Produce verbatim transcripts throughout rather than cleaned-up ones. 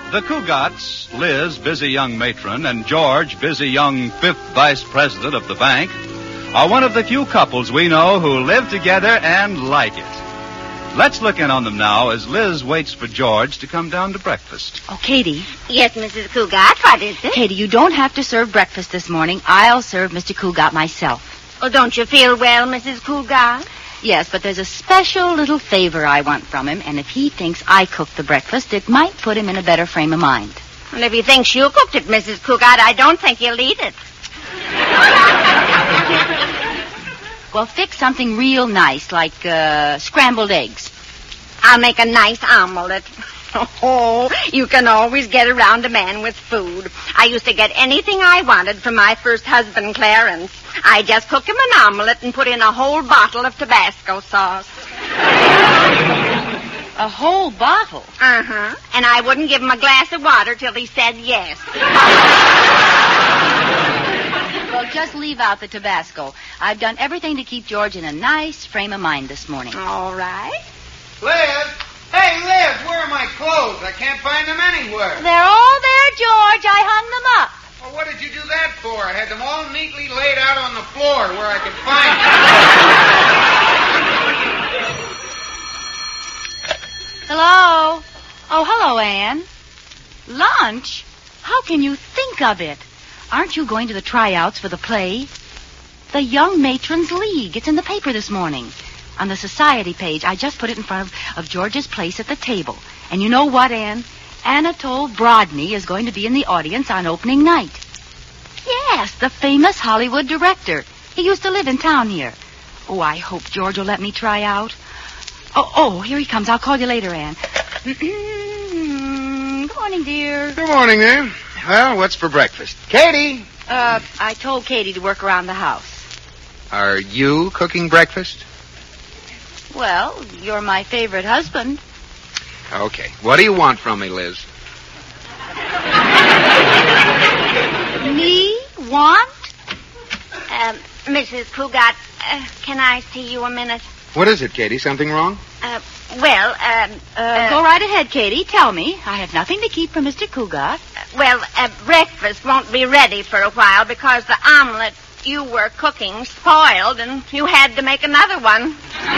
The Cougats, Liz, busy young matron, and George, busy young fifth vice president of the bank, are one of the few couples we know who live together and like it. Let's look in on them now as Liz waits for George to come down to breakfast. Oh, Katie. Yes, Missus Cougat, what is it? Katie, you don't have to serve breakfast this morning. I'll serve Mister Cougat myself. Oh, don't you feel well, Missus Cougat? Yes, but there's a special little favor I want from him, and if he thinks I cooked the breakfast, it might put him in a better frame of mind. Well, if he thinks you cooked it, Missus Cougat, I don't think he'll eat it. Well, fix something real nice, like uh, scrambled eggs. I'll make a nice omelet. Oh, you can always get around a man with food. I used to get anything I wanted from my first husband, Clarence. I just cook him an omelet and put in a whole bottle of Tabasco sauce. A whole bottle? Uh-huh. And I wouldn't give him a glass of water till he said yes. Well, just leave out the Tabasco. I've done everything to keep George in a nice frame of mind this morning. All right. Liz! Hey, Liz, where are my clothes? I can't find them anywhere. They're all there, George. I hung them up. Well, what did you do that for? I had them all neatly laid out on the floor where I could find them. Hello? Oh, hello, Anne. Lunch? How can you think of it? Aren't you going to the tryouts for the play? The Young Matrons League. It's in the paper this morning. On the society page, I just put it in front of, of George's place at the table. And you know what, Anne? Anatole Brodny is going to be in the audience on opening night. Yes, the famous Hollywood director. He used to live in town here. Oh, I hope George will let me try out. Oh, oh, here he comes. I'll call you later, Anne. Good morning, dear. Good morning, there. Well, what's for breakfast? Katie! Uh, I told Katie to work around the house. Are you cooking breakfast? Well, you're my favorite husband. Okay. What do you want from me, Liz? Me? Want? Um, Missus Cougat, uh, can I see you a minute? What is it, Katie? Something wrong? Uh, well, um... Uh, uh, go right ahead, Katie. Tell me. I have nothing to keep from Mister Cougat. Well, uh, breakfast won't be ready for a while because the omelet you were cooking spoiled and you had to make another one.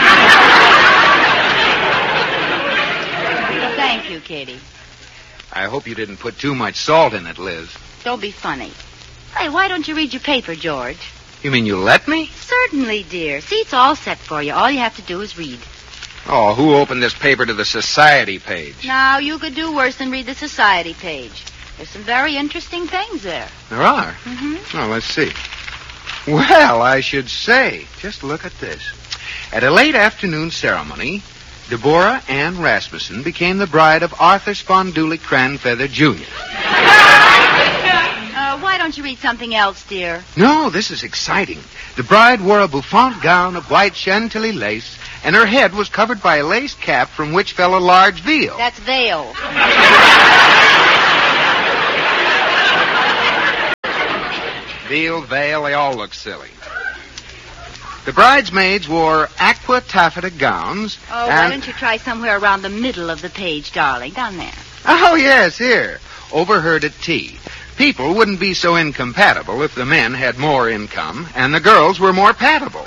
Thank you, Katie. I hope you didn't put too much salt in it, Liz. Don't be funny. Hey, why don't you read your paper, George? You mean you let me? Certainly, dear. See, it's all set for you. All you have to do is read. Oh, who opened this paper to the society page? Now, you could do worse than read the society page. There's some very interesting things there. There are? Mm-hmm. Well, let's see. Well, I should say. Just look at this. At a late afternoon ceremony, Deborah Ann Rasmussen became the bride of Arthur Sponduli Cranfeather, Junior Uh, why don't you read something else, dear? No, this is exciting. The bride wore a bouffant gown of white chantilly lace, and her head was covered by a lace cap from which fell a large veil. That's veil. Veil, veil, they all look silly. The bridesmaids wore aqua taffeta gowns. Oh, and... why don't you try somewhere around the middle of the page, darling? Down there. Oh, yes, here. Overheard at tea. People wouldn't be so incompatible if the men had more income and the girls were more patable.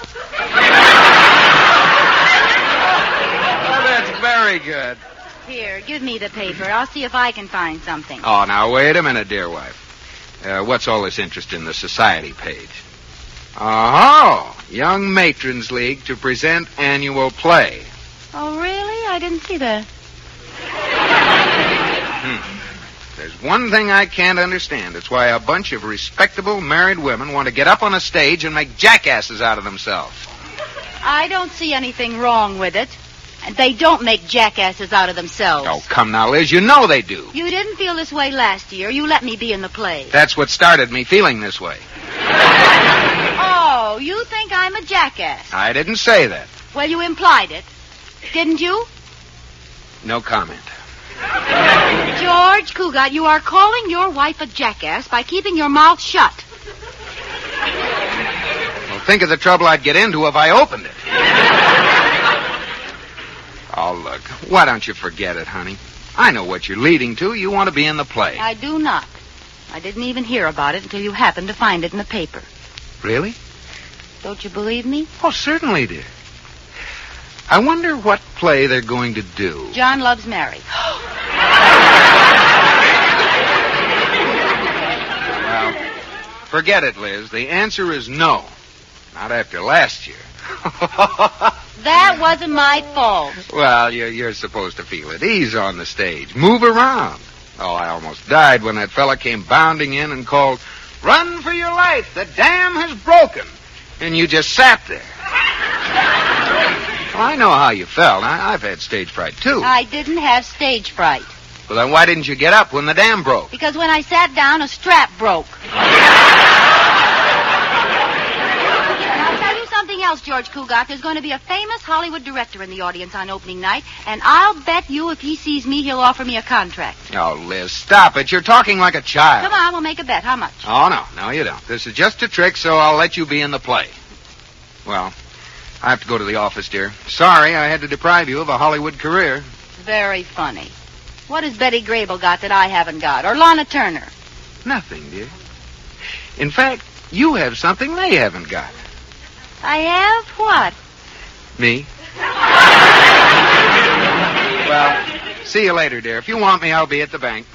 Oh, that's very good. Here, give me the paper. I'll see if I can find something. Oh, now, wait a minute, dear wife. Uh, what's all this interest in the society page? Oh, Young Matrons League to present annual play. Oh, really? I didn't see that. Hmm. There's one thing I can't understand. It's why a bunch of respectable married women want to get up on a stage and make jackasses out of themselves. I don't see anything wrong with it. They don't make jackasses out of themselves. Oh, come now, Liz. You know they do. You didn't feel this way last year. You let me be in the play. That's what started me feeling this way. Oh, you think I'm a jackass? I didn't say that. Well, you implied it. Didn't you? No comment. George Cougat, you are calling your wife a jackass by keeping your mouth shut. Well, think of the trouble I'd get into if I opened it. Oh, look. Why don't you forget it, honey? I know what you're leading to. You want to be in the play. I do not. I didn't even hear about it until you happened to find it in the paper. Really? Don't you believe me? Oh, certainly, dear. I wonder what play they're going to do. John Loves Mary. Well, forget it, Liz. The answer is no. Not after last year. That wasn't my fault. Well, you're, you're supposed to feel at ease on the stage. Move around. Oh, I almost died when that fella came bounding in and called, "Run for your life! The dam has broken!" And you just sat there. Well, I know how you felt. I, I've had stage fright, too. I didn't have stage fright. Well, then why didn't you get up when the dam broke? Because when I sat down, a strap broke. Something else, George Cugat. There's going to be a famous Hollywood director in the audience on opening night, and I'll bet you if he sees me, he'll offer me a contract. Oh, Liz, stop it. You're talking like a child. Come on, we'll make a bet. How much? Oh, no. No, you don't. This is just a trick, so I'll let you be in the play. Well, I have to go to the office, dear. Sorry, I had to deprive you of a Hollywood career. Very funny. What has Betty Grable got that I haven't got? Or Lana Turner? Nothing, dear. In fact, you have something they haven't got. I have what? Me. Well, see you later, dear. If you want me, I'll be at the bank.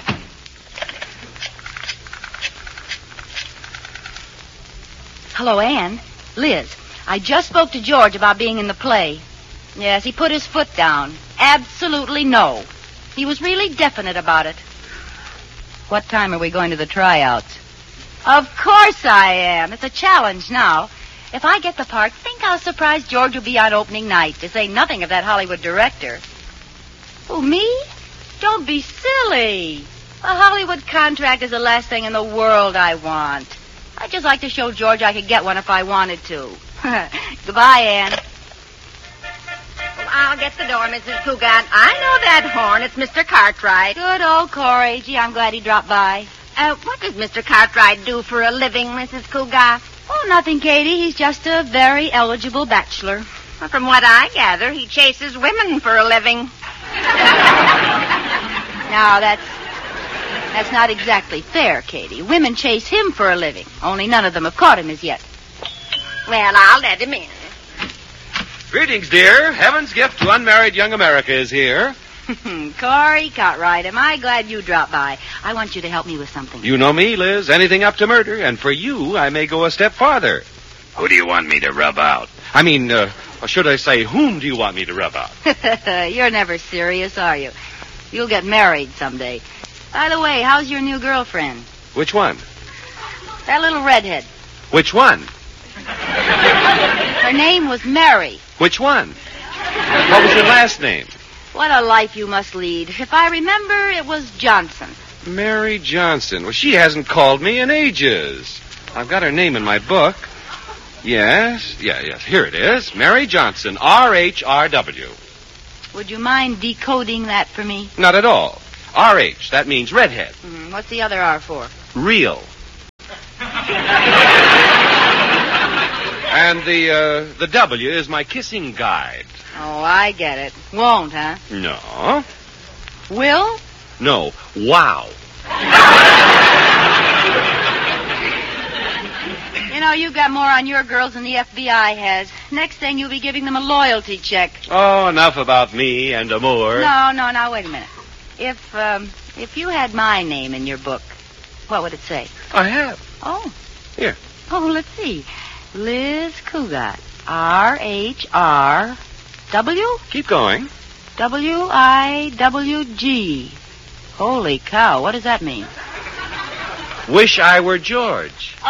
Hello, Anne. Liz, I just spoke to George about being in the play. Yes, he put his foot down. Absolutely no. He was really definite about it. What time are we going to the tryouts? Of course I am. It's a challenge now. If I get the part, think how surprised George will be on opening night, to say nothing of that Hollywood director. Who, me? Don't be silly. A Hollywood contract is the last thing in the world I want. I'd just like to show George I could get one if I wanted to. Goodbye, Anne. Well, I'll get the door, Missus Cugat. I know that horn. It's Mister Cartwright. Good old Corey. Gee, I'm glad he dropped by. Uh, what does Mister Cartwright do for a living, Missus Cugat? Oh, nothing, Katie. He's just a very eligible bachelor. Well, from what I gather, he chases women for a living. Now, that's that's not exactly fair, Katie. Women chase him for a living. Only none of them have caught him as yet. Well, I'll let him in. Greetings, dear. Heaven's gift to unmarried young America is here. Corey Cartwright, am I glad you dropped by. I want you to help me with something. You know me, Liz. Anything up to murder. And for you, I may go a step farther. Who do you want me to rub out? I mean, uh, or should I say, whom do you want me to rub out? You're never serious, are you? You'll get married someday. By the way, how's your new girlfriend? Which one? That little redhead. Which one? Her name was Mary. Which one? What was her last name? What a life you must lead. If I remember, it was Johnson. Mary Johnson. Well, she hasn't called me in ages. I've got her name in my book. Yes, yeah, yes. Here it is. Mary Johnson, R H R W. Would you mind decoding that for me? Not at all. R H, that means redhead. Mm, what's the other R for? Real. And the, uh, the W is my kissing guide. Oh, I get it. Won't, huh? No. Will? No. Wow. You know, you've got more on your girls than the F B I has. Next thing, you'll be giving them a loyalty check. Oh, enough about me and Amour. No, no, now, wait a minute. If, um, if you had my name in your book, what would it say? I have. Oh. Here. Oh, let's see. Liz Cugat. R H R W? Keep going. W I W G. Holy cow, what does that mean? Wish I were George. Oh,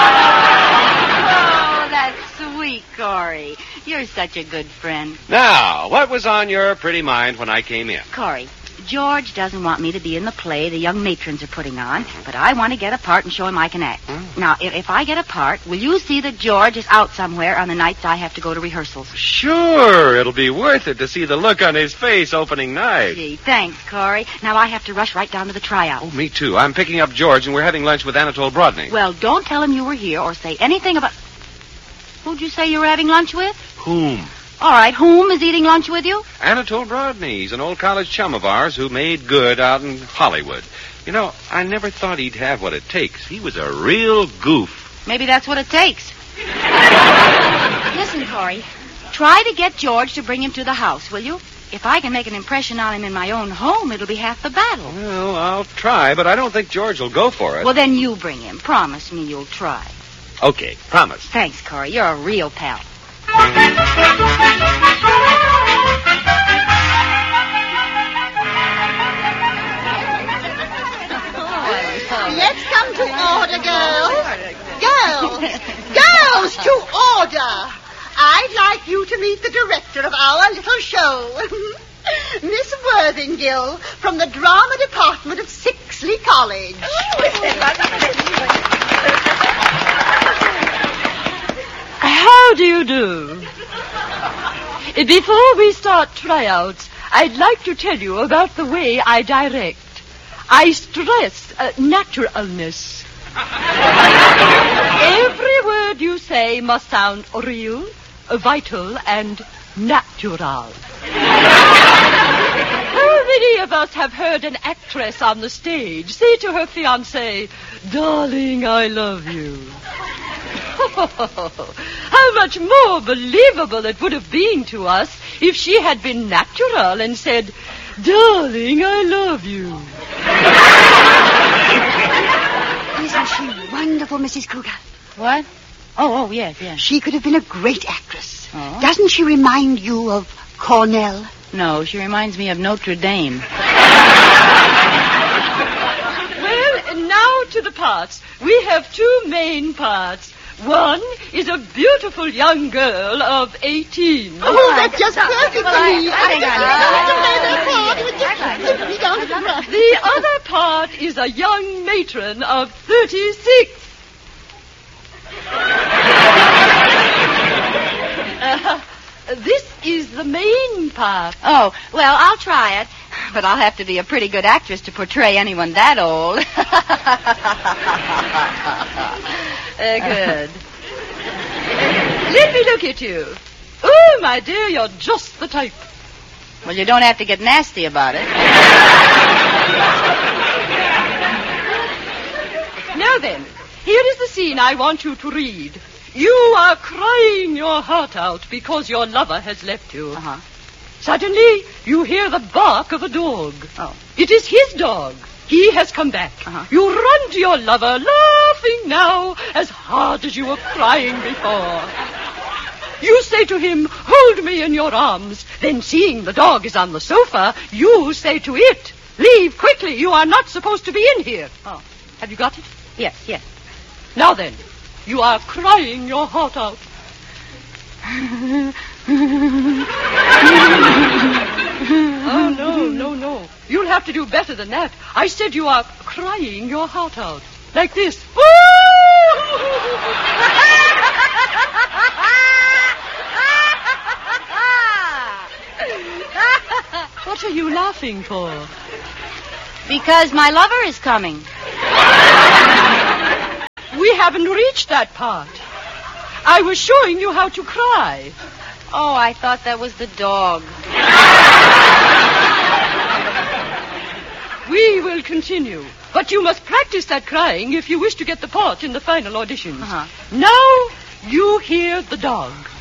oh, that's sweet, Corey. You're such a good friend. Now, what was on your pretty mind when I came in? Corey, George doesn't want me to be in the play the young matrons are putting on, but I want to get a part and show him I can act. Mm. Now, if, if I get a part, will you see that George is out somewhere on the nights I have to go to rehearsals? Sure, it'll be worth it to see the look on his face opening night. Gee, thanks, Corey. Now I have to rush right down to the tryout. Oh, me too. I'm picking up George, and we're having lunch with Anatole Brodny. Well, don't tell him you were here or say anything about... Who'd you say you were having lunch with? Whom? All right, whom is eating lunch with you? Anatole Brodny. He's an old college chum of ours who made good out in Hollywood. You know, I never thought he'd have what it takes. He was a real goof. Maybe that's what it takes. Listen, Corey, try to get George to bring him to the house, will you? If I can make an impression on him in my own home, it'll be half the battle. Well, I'll try, but I don't think George will go for it. Well, then you bring him. Promise me you'll try. Okay, promise. Thanks, Corey. You're a real pal. Let's come to order, girls. Girls. Girls, to order. I'd like you to meet the director of our little show. Miss Worthinghill from the drama department of Sixley College. How do you do? Before we start tryouts, I'd like to tell you about the way I direct. I stress uh, naturalness. Every word you say must sound real, vital, and natural. How many of us have heard an actress on the stage say to her fiancé, "Darling, I love you"? How much more believable it would have been to us if she had been natural and said, "Darling, I love you." Isn't she wonderful, Missus Cougar? What? Oh, oh, yes, yes. She could have been a great actress. Oh? Doesn't she remind you of Cornell? No, she reminds me of Notre Dame. Well, now to the parts. We have two main parts. One is a beautiful young girl of eighteen. Oh, that's just perfect for me. I think I The other part is a young matron of thirty-six. Uh, this is the main part. Oh, well, I'll try it. But I'll have to be a pretty good actress to portray anyone that old. uh, good. Let me look at you. Oh, my dear, you're just the type. Well, you don't have to get nasty about it. Now then, here is the scene I want you to read. You are crying your heart out because your lover has left you. Uh-huh. Suddenly, you hear the bark of a dog. Oh. It is his dog. He has come back. Uh-huh. You run to your lover, laughing now as hard as you were crying before. You say to him, "Hold me in your arms." Then, seeing the dog is on the sofa, you say to it, "Leave quickly. You are not supposed to be in here." Oh. Have you got it? Yes, yes. Now then, you are crying your heart out. Oh, no, no, no. You'll have to do better than that. I said you are crying your heart out. Like this. What are you laughing for? Because my lover is coming. We haven't reached that part. I was showing you how to cry. Oh, I thought that was the dog. We will continue. But you must practice that crying if you wish to get the part in the final auditions. Uh-huh. Now you hear the dog.